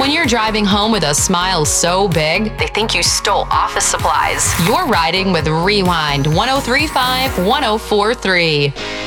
When you're driving home with a smile so big, they think you stole office supplies. You're riding with Rewind 1035 1043.